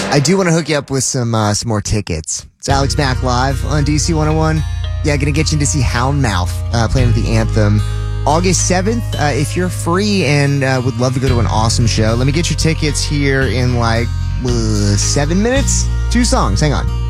I do want to hook you up with some more tickets. It's Alex Mack live on DC 101. Yeah, gonna get you to see Houndmouth playing with the Anthem August 7th. If you're free and would love to go to an awesome show, let me get your tickets here in like 7 minutes. 2 songs. Hang on.